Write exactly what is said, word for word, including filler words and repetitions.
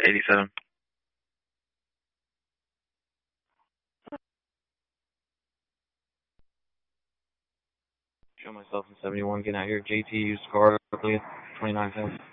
eighty-seven. Show myself in seventy-one. Getting out here. J T used car. twenty-nine cents.